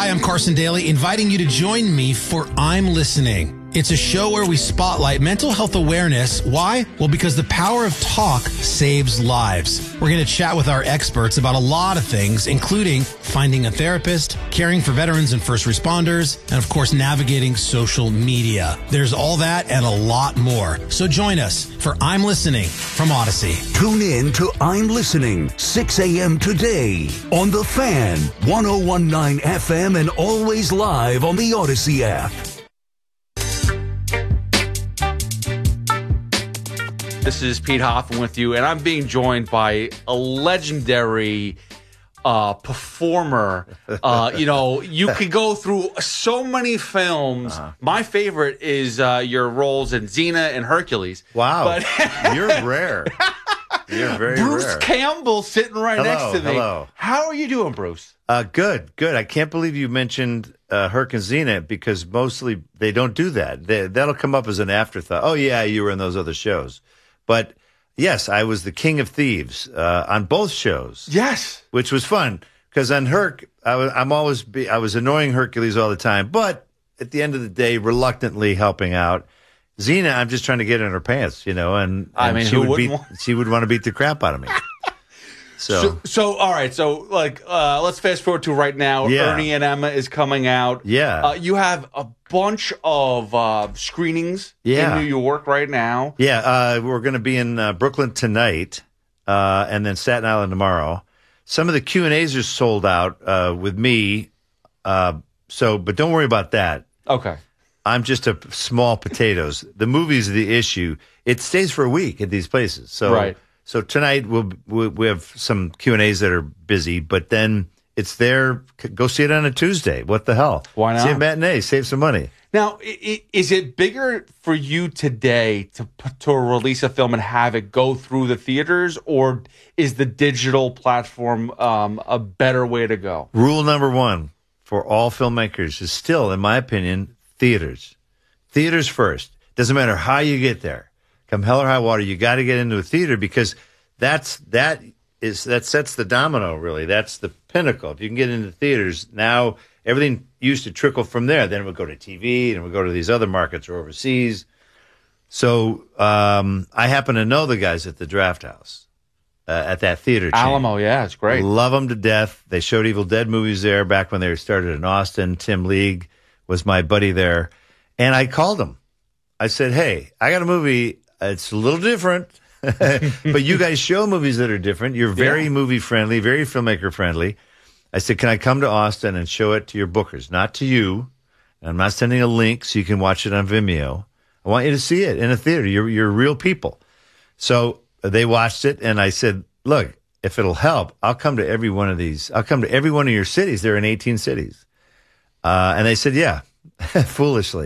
Hi, I'm Carson Daly, inviting you to join me for I'm Listening. It's a show where we spotlight mental health awareness. Why? Well, because the power of talk saves lives. We're going to chat with our experts about a lot of things, including finding a therapist, caring for veterans and first responders, and of course, navigating social media. There's all that and a lot more. So join us for I'm Listening from Odyssey. Tune in to I'm Listening, 6 a.m. today on The Fan, 101.9 FM, and always live on the Odyssey app. This is Pete Hoffman with you, and I'm being joined by a legendary performer. You could go through so many films. My favorite is your roles in Xena and Hercules. Wow. But You're rare. You're very Bruce rare. Campbell sitting right next to me. Hello. How are you doing, Bruce? Good. I can't believe you mentioned Herc and Xena because mostly they don't do that. That'll come up as an afterthought. Oh, yeah, you were in those other shows. But yes, I was the king of thieves on both shows. Yes, which was fun because on Herc, I was annoying Hercules all the time, but at the end of the day, reluctantly helping out. Xena, I'm just trying to get in her pants, and I mean, she would want to beat the crap out of me. So all right. So, let's fast forward to right now. Yeah. Ernie and Emma is coming out. Yeah. You have a bunch of screenings in New York right now. Yeah. We're going to be in Brooklyn tonight, and then Staten Island tomorrow. Some of the Q&As are sold out with me. But don't worry about that. Okay. I'm just a small potatoes. The movie's the issue. It stays for a week at these places. So right. So tonight we have some Q&As that are busy, but then it's there. Go see it on a Tuesday. What the hell? Why not? See a matinee. Save some money. Now, is it bigger for you today to release a film and have it go through the theaters, or is the digital platform a better way to go? Rule number one for all filmmakers is still, in my opinion, theaters. Theaters first. Doesn't matter how you get there. Come hell or high water, you got to get into a theater because that sets the domino, really. That's the pinnacle. If you can get into theaters, now everything used to trickle from there. Then it would go to TV, and it would go to these other markets or overseas. So I happen to know the guys at the Draft House, at that theater chain. Alamo, yeah, it's great. Love them to death. They showed Evil Dead movies there back when they started in Austin. Tim League was my buddy there. And I called him. I said, hey, I got a movie. It's a little different, but you guys show movies that are different. You're very movie friendly, very filmmaker friendly. I said, can I come to Austin and show it to your bookers? Not to you. I'm not sending a link so you can watch it on Vimeo. I want you to see it in a theater. You're real people. So they watched it, and I said, look, if it'll help, I'll come to every one of these. I'll come to every one of your cities. They're in 18 cities. And they said, yeah. Foolishly.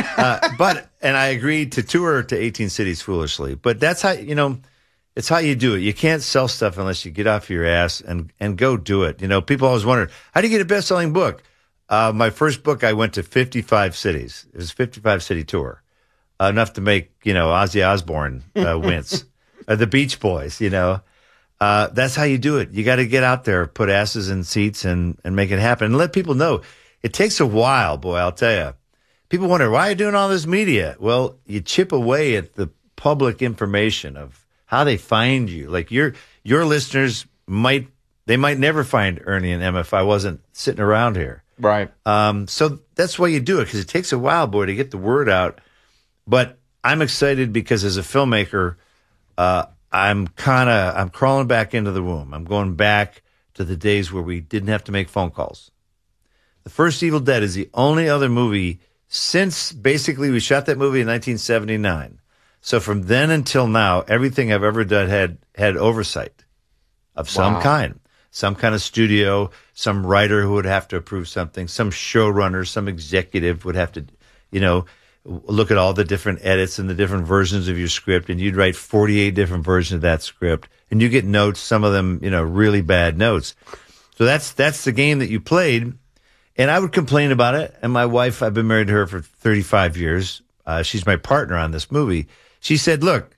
And I agreed to tour to 18 cities foolishly. But that's how, it's how you do it. You can't sell stuff unless you get off your ass and go do it. People always wonder, how do you get a best-selling book? My first book, I went to 55 cities. It was a 55-city tour. Enough to make, Ozzy Osbourne wince. The Beach Boys, That's how you do it. You got to get out there, put asses in seats and make it happen. And let people know. It takes a while, boy, I'll tell you. People wonder, why are you doing all this media? Well, you chip away at the public information of how they find you. Like your listeners might never find Ernie and Emma if I wasn't sitting around here. Right. So that's why you do it, because it takes a while, boy, to get the word out. But I'm excited because as a filmmaker, I'm crawling back into the womb. I'm going back to the days where we didn't have to make phone calls. The first Evil Dead is the only other movie since basically we shot that movie in 1979. So from then until now, everything I've ever done had oversight of some kind of studio, some writer who would have to approve something, some showrunner, some executive would have to, look at all the different edits and the different versions of your script. And you'd write 48 different versions of that script, and you get notes, some of them, really bad notes. So that's the game that you played. And I would complain about it. And my wife, I've been married to her for 35 years. She's my partner on this movie. She said, look,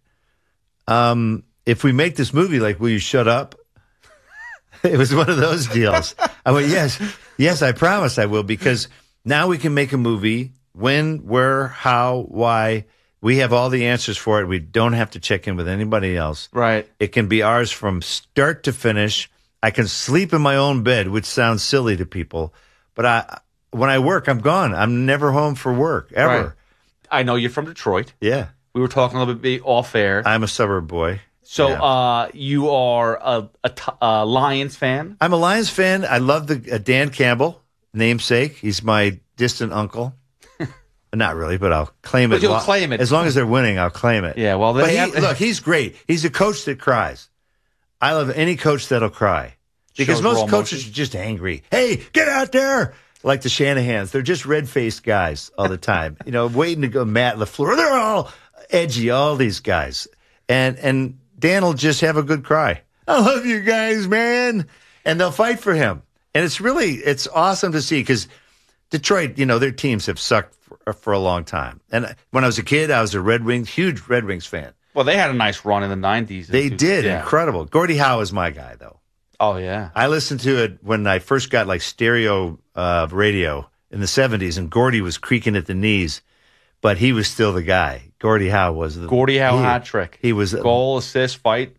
if we make this movie, will you shut up? It was one of those deals. I went, yes. Yes, I promise I will, because now we can make a movie. When, where, how, why. We have all the answers for it. We don't have to check in with anybody else. Right. It can be ours from start to finish. I can sleep in my own bed, which sounds silly to people. But when I work, I'm gone. I'm never home for work, ever. Right. I know you're from Detroit. Yeah. We were talking a little bit off air. I'm a suburb boy. So Yeah. You are a Lions fan? I'm a Lions fan. I love the Dan Campbell, namesake. He's my distant uncle. Not really, but I'll claim it. But you'll claim it. As long as they're winning, I'll claim it. Yeah, well, look, he's great. He's a coach that cries. I love any coach that'll cry. Because Shows most raw coaches emotion. are just angry. Hey, get out there! Like the Shanahans. They're just red-faced guys all the time. Waiting to go. Matt LaFleur. They're all edgy, all these guys. And Dan will just have a good cry. I love you guys, man. And they'll fight for him. And it's awesome to see, because Detroit, their teams have sucked for a long time. And when I was a kid, I was a huge Red Wings fan. Well, they had a nice run in the 90s. They did. Yeah. Incredible. Gordie Howe is my guy, though. Oh, yeah. I listened to it when I first got stereo radio in the 70s, and Gordie was creaking at the knees, but he was still the guy. Gordie Howe was the Gordie Howe hat trick. He was goal, assist, fight.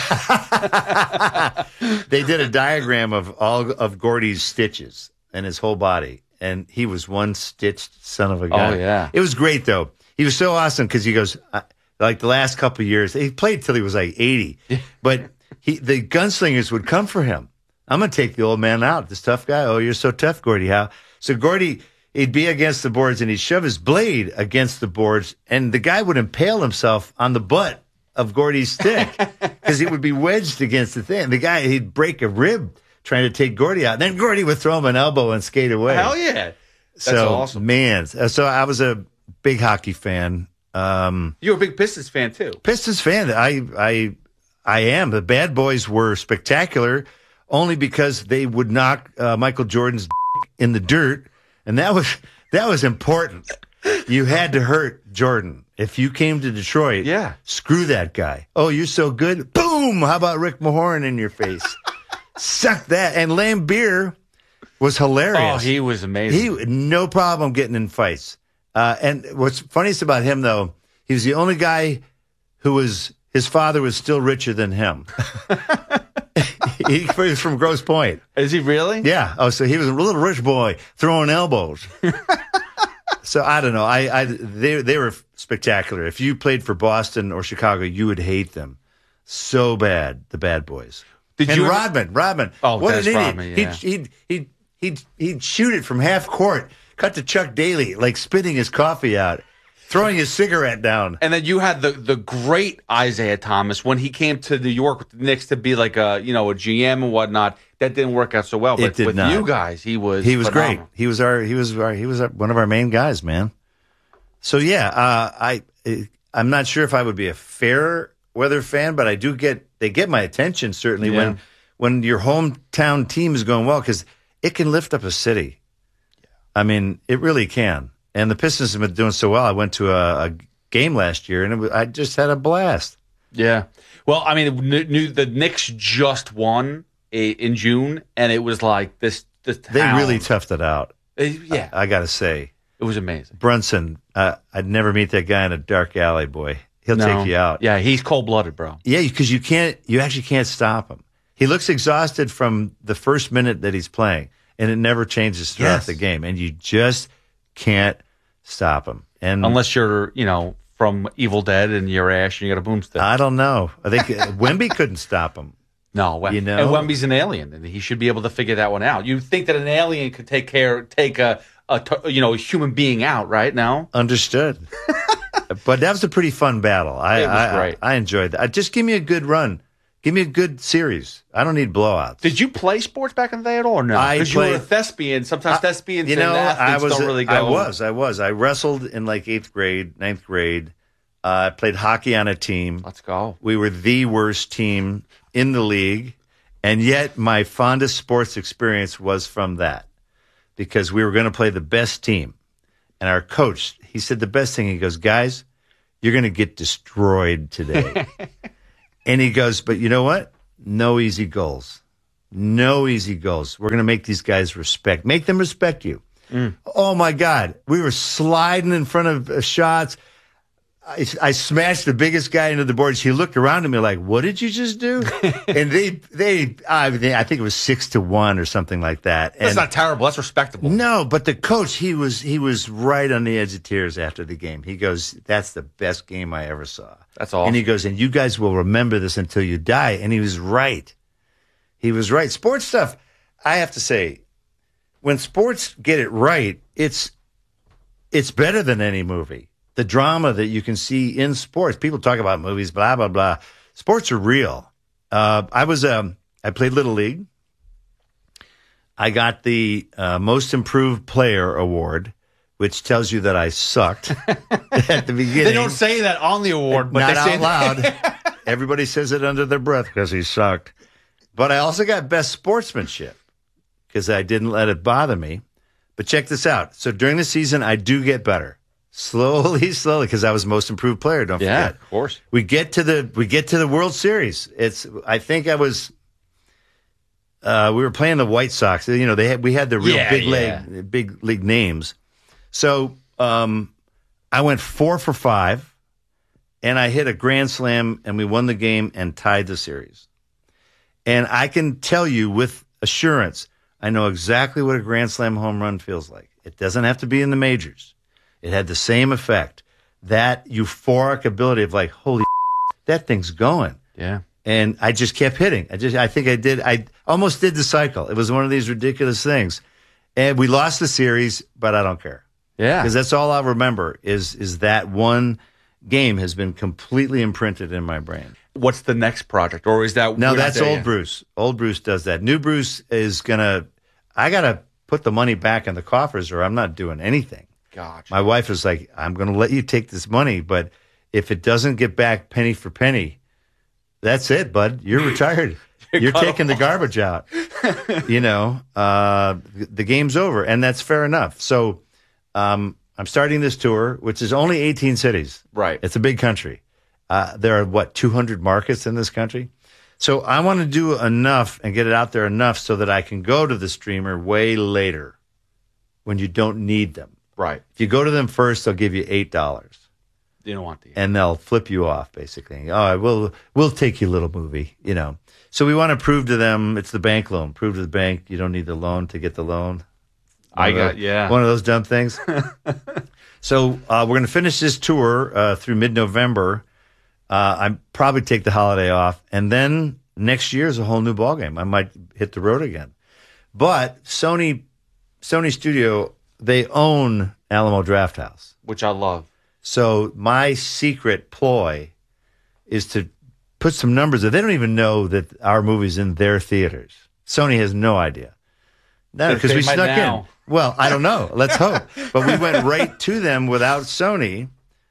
They did a diagram of all of Gordie's stitches and his whole body, and he was one stitched son of a gun. Oh, yeah. It was great, though. He was so awesome because he goes, like the last couple of years, he played till he was like 80, but the gunslingers would come for him. I'm going to take the old man out, this tough guy. Oh, you're so tough, Gordie Howe. So Gordie, he'd be against the boards, and he'd shove his blade against the boards, and the guy would impale himself on the butt of Gordie's stick because it would be wedged against the thing. The guy, he'd break a rib trying to take Gordie out. And then Gordie would throw him an elbow and skate away. Hell yeah. That's awesome. Man. So I was a big hockey fan. You're a big Pistons fan, too. Pistons fan. I am. The Bad Boys were spectacular only because they would knock Michael Jordan's in the dirt, and that was important. You had to hurt Jordan. If you came to Detroit, yeah, screw that guy. Oh, you're so good. Boom! How about Rick Mahorn in your face? Suck that. And Lambeer was hilarious. Oh, he was amazing. No problem getting in fights. And what's funniest about him, though, he was the only guy his father was still richer than him. He was from Grosse Pointe. Is he really? Yeah. Oh, so he was a little rich boy throwing elbows. So I don't know. They were spectacular. If you played for Boston or Chicago, you would hate them so bad. The Bad Boys. Rodman. Oh, what an idiot! Rodman, yeah. He'd shoot it from half court, cut to Chuck Daly, like spitting his coffee out, throwing his cigarette down. And then you had the great Isaiah Thomas when he came to New York with the Knicks to be like a GM and whatnot. That didn't work out so well. But with you guys, he was great. He was one of our main guys, man. So yeah, I'm not sure if I would be a fair weather fan, but they get my attention certainly when your hometown team is going well, because it can lift up a city. I mean, it really can. And the Pistons have been doing so well. I went to a game last year, and I just had a blast. Yeah. Well, I mean, the Knicks just won in June, and it was like this town. They really toughed it out. Yeah. I got to say. It was amazing. Brunson, I'd never meet that guy in a dark alley, boy. He'll take you out. Yeah, he's cold-blooded, bro. Yeah, because you actually can't stop him. He looks exhausted from the first minute that he's playing, and it never changes throughout the game, and you just can't stop him. And unless you're, from Evil Dead and you're Ash and you got a boomstick. I don't know. I think Wemby couldn't stop him. No, and Wemby's an alien, and he should be able to figure that one out. You'd think that an alien could take a human being out, right? Now, understood. But that was a pretty fun battle. It was great. I enjoyed that. Just give me a good run. Give me a good series. I don't need blowouts. Did you play sports back in the day at all, or no? Because you were a thespian. Sometimes thespians and athletes don't really go. I was. I wrestled in like 8th grade, 9th grade. I played hockey on a team. Let's go. We were the worst team in the league, and yet my fondest sports experience was from that, because we were going to play the best team. And our coach, he said the best thing, he goes, guys, you're going to get destroyed today. And he goes, but you know what? No easy goals. No easy goals. We're going to make these guys make them respect you. Oh, my God. We were sliding in front of shots. I smashed the biggest guy into the boards. He looked around at me like, what did you just do? And I think it was 6-1 or something like that. That's not terrible. That's respectable. No, but the coach, he was right on the edge of tears after the game. He goes, that's the best game I ever saw. That's awesome. And he goes, and you guys will remember this until you die. And he was right. He was right. Sports stuff, I have to say, when sports get it right, it's better than any movie. The drama that you can see in sports. People talk about movies, blah, blah, blah. Sports are real. I played Little League. I got the Most Improved Player award, which tells you that I sucked at the beginning. They don't say that on the award, but not they say out loud. Everybody says it under their breath because he sucked. But I also got Best Sportsmanship because I didn't let it bother me. But check this out. So during the season, I do get better. Slowly, because I was Most Improved Player. Don't forget. Yeah, of course. We get to the World Series. I think I was. We were playing the White Sox. You know, we had the real big league names. So I went 4 for 5, and I hit a grand slam, and we won the game and tied the series. And I can tell you with assurance, I know exactly what a grand slam home run feels like. It doesn't have to be in the majors. It had the same effect. That euphoric ability of like, holy that thing's going. Yeah. And I just kept hitting. I almost did the cycle. It was one of these ridiculous things. And we lost the series, but I don't care. Yeah. Because that's all I'll remember is that one game has been completely imprinted in my brain. What's the next project? Or is that... No, that's Old Bruce. Old Bruce does that. New Bruce is I got to put the money back in the coffers or I'm not doing anything. Gotcha. My wife is like, I'm going to let you take this money, but if it doesn't get back penny for penny, that's it, bud. You're retired. You're taking the garbage out. You know, the game's over, and that's fair enough. So I'm starting this tour, which is only 18 cities. Right. It's a big country. There are, 200 markets in this country? So I want to do enough and get it out there enough so that I can go to the streamer way later when you don't need them. Right. If you go to them first, they'll give you $8. You don't want the... And they'll flip you off, basically. Oh, we'll take you, little movie, you know. So we want to prove to them it's the bank loan. Prove to the bank you don't need the loan to get the loan. One of those dumb things. So we're going to finish this tour through mid-November. I probably take the holiday off. And then next year is a whole new ballgame. I might hit the road again. But Sony Studio, they own Alamo Drafthouse. Which I love. So my secret ploy is to put some numbers that they don't even know that our movie's in their theaters. Sony has no idea. No, because we snuck in. Well, I don't know. Let's hope. But we went right to them without Sony.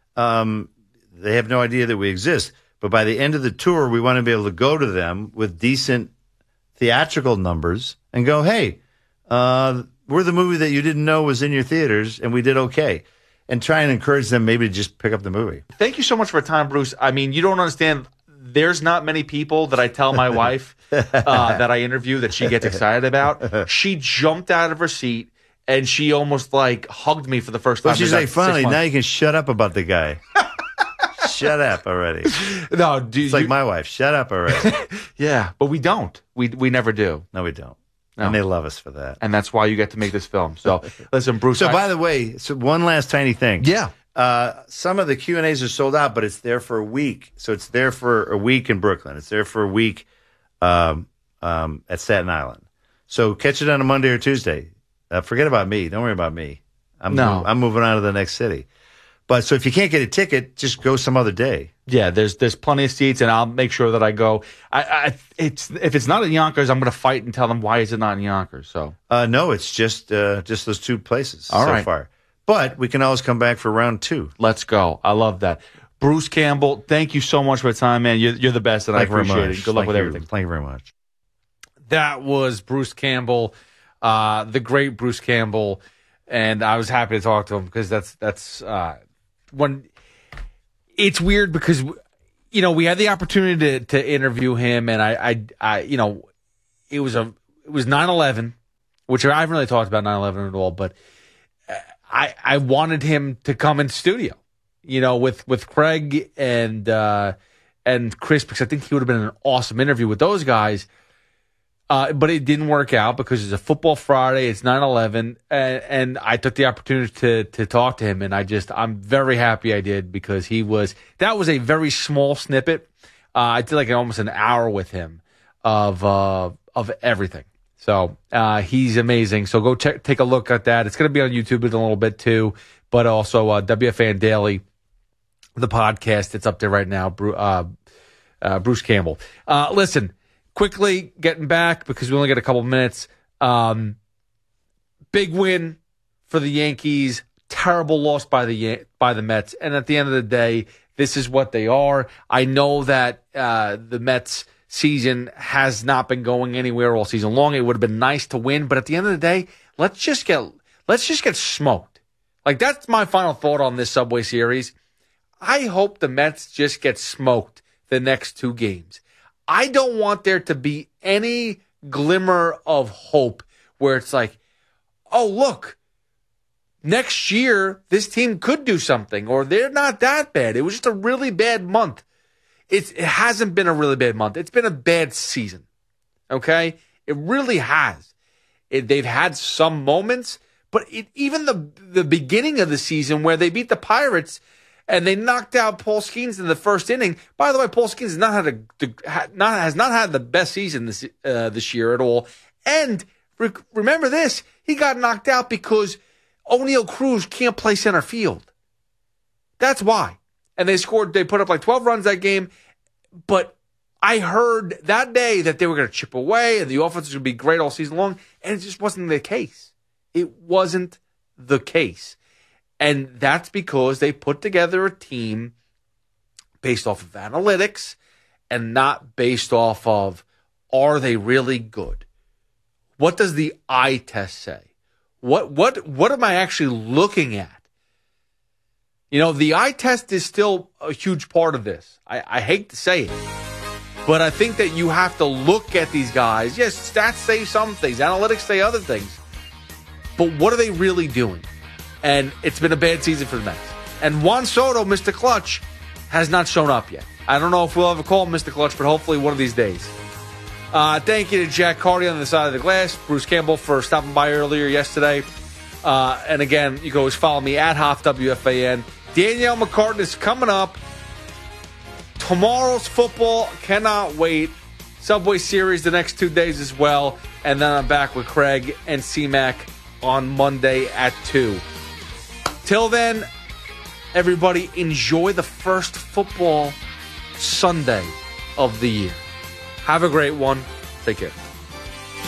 They have no idea that we exist. But by the end of the tour, we want to be able to go to them with decent theatrical numbers and go, hey, we're the movie that you didn't know was in your theaters, and we did okay. And try and encourage them maybe to just pick up the movie. Thank you so much for your time, Bruce. I mean, you don't understand. There's not many people that I tell my wife that I interview that she gets excited about. She jumped out of her seat and she almost like hugged me for the first time. Well, she's like, finally, now you can shut up about the guy. Shut up already. No, dude, it's like my wife. Shut up already. Yeah, but we don't. We never do. No, we don't. No. And they love us for that. And that's why you get to make this film. So, listen, Bruce. So, by the way, one last tiny thing. Yeah. Some of the Q&As are sold out, but it's there for a week. So, it's there for a week in Brooklyn. It's there for a week at Staten Island. So, catch it on a Monday or Tuesday. Forget about me. Don't worry about me. I'm moving on to the next city. But so if you can't get a ticket, just go some other day. Yeah, there's plenty of seats, and I'll make sure that I go. If it's not in Yonkers, I'm going to fight and tell them why is it not in Yonkers. So no, it's just those two places so far. But we can always come back for round 2. Let's go. I love that. Bruce Campbell, thank you so much for the time, man. You're the best, and I appreciate it. Good luck with everything. Thank you very much. That was Bruce Campbell, the great Bruce Campbell, and I was happy to talk to him because that's when it's weird because we had the opportunity to interview him, and I it was 9/11, which I haven't really talked about 9/11 at all, but I wanted him to come in studio, with Craig and Chris, because I think he would have been an awesome interview with those guys. But it didn't work out because it's a football Friday. It's 9/11, and I took the opportunity to talk to him, and I'm very happy I did, because that was a very small snippet. I did like almost an hour with him of everything. So he's amazing. So go take a look at that. It's going to be on YouTube in a little bit too, but also WFAN Daily, the podcast. It's up there right now. Bruce Campbell. Listen. Quickly getting back, because we only got a couple minutes. Big win for the Yankees. Terrible loss by the Mets. And at the end of the day, this is what they are. I know that the Mets season has not been going anywhere all season long. It would have been nice to win, but at the end of the day, let's just get smoked. Like, that's my final thought on this Subway Series. I hope the Mets just get smoked the next 2 games. I don't want there to be any glimmer of hope where it's like, oh, look, next year this team could do something, or they're not that bad. It was just a really bad month. It hasn't been a really bad month. It's been a bad season, okay? It really has. They've had some moments, but even the beginning of the season where they beat the Pirates and they knocked out Paul Skeens in the first inning. By the way, Paul Skeens has not had the best season this year at all. And remember this, he got knocked out because O'Neal Cruz can't play center field. That's why. And they put up like 12 runs that game. But I heard that day that they were going to chip away and the offense was going to be great all season long. And it just wasn't the case. It wasn't the case. And that's because they put together a team based off of analytics and not based off of, are they really good? What does the eye test say? What am I actually looking at? The eye test is still a huge part of this. I hate to say it, but I think that you have to look at these guys. Yes, stats say some things, analytics say other things, but what are they really doing? And it's been a bad season for the Mets. And Juan Soto, Mr. Clutch, has not shown up yet. I don't know if we'll ever call him Mr. Clutch, but hopefully one of these days. Thank you to Jack Carty on the side of the glass, Bruce Campbell for stopping by earlier yesterday. And again, you can always follow me at Hoff WFAN. Danielle McCartan is coming up. Tomorrow's football, cannot wait. Subway Series the next 2 days as well. And then I'm back with Craig and C-Mac on Monday at 2. Till then, everybody, enjoy the first football Sunday of the year. Have a great one. Take care.